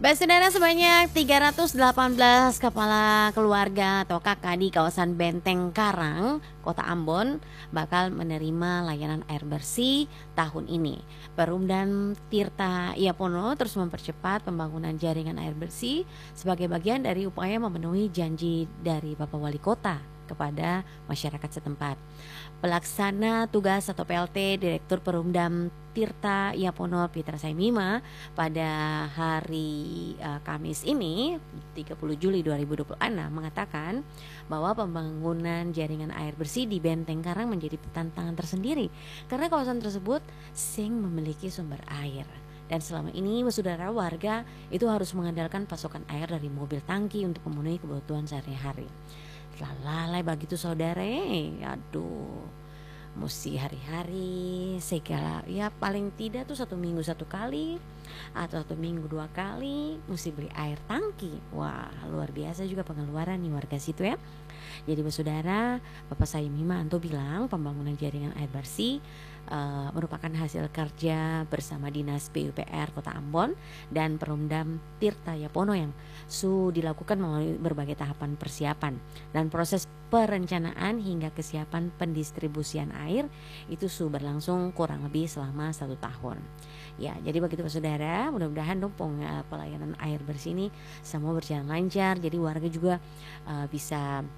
Baik saudara, sebanyak 318 kepala keluarga atau kakak di kawasan Benteng Karang, Kota Ambon bakal menerima layanan air bersih tahun ini. Perumdan Tirta Iapono terus mempercepat pembangunan jaringan air bersih sebagai bagian dari upaya memenuhi janji dari Bapak Wali Kota kepada masyarakat setempat. Pelaksana tugas atau PLT Direktur Perumdam Tirta Iapono Pitra Saimima pada hari Kamis ini 30 Juli 2026 mengatakan bahwa pembangunan jaringan air bersih di Benteng Karang menjadi tantangan tersendiri karena kawasan tersebut sing memiliki sumber air. Dan selama ini saudara, warga itu harus mengandalkan pasokan air dari mobil tangki untuk memenuhi kebutuhan sehari-hari. Lalai begitu saudara, aduh, mesti hari-hari segala, ya paling tidak tuh 1 minggu 1 kali atau 1 minggu 2 kali mesti beli air tangki. Wah, luar biasa juga pengeluaran nih warga situ ya. Jadi saudara, Bapak Saimima Anto bilang pembangunan jaringan air bersih merupakan hasil kerja bersama Dinas PUPR Kota Ambon dan Perumdam Tirta Iapono yang dilakukan melalui berbagai tahapan persiapan dan proses perencanaan hingga kesiapan pendistribusian air itu berlangsung kurang lebih selama 1 tahun. Ya, jadi begitu saudara, mudah-mudahan dong pelayanan air bersih ini semua berjalan lancar. Jadi warga juga bisa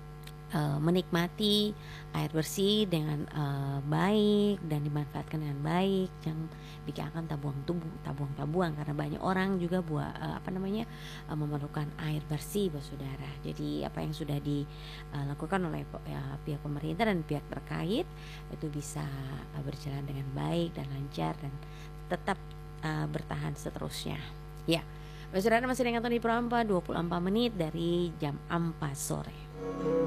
menikmati air bersih dengan baik dan dimanfaatkan dengan baik. Jangan bikin tabung-tabung karena banyak orang juga memerlukan air bersih saudara. Jadi apa yang sudah dilakukan oleh pihak pemerintah dan pihak terkait itu bisa berjalan dengan baik dan lancar dan tetap bertahan seterusnya. Ya, saudara, masih dengan Tony Prampa 24 menit dari jam 4 sore.